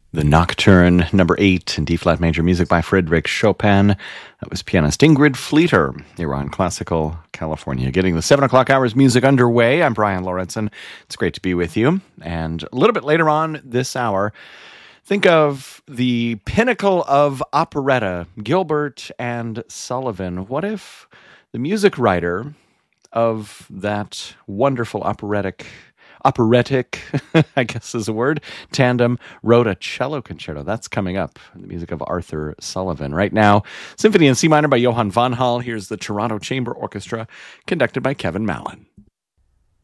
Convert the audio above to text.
The Nocturne, number 8, in D-flat major, music by Frédéric Chopin. That was pianist Ingrid Fleeter here on Classical California. Getting the 7 o'clock hours music underway. I'm Brian Lorentzen. It's great to be with you. And a little bit later on this hour, think of the pinnacle of operetta, Gilbert and Sullivan. What if the music writer of that wonderful operatic, I guess is a word, tandem, wrote a cello concerto? That's coming up. The music of Arthur Sullivan. Right now, Symphony in C minor by Johann von Hall. Here's the Toronto Chamber Orchestra, conducted by Kevin Mallon.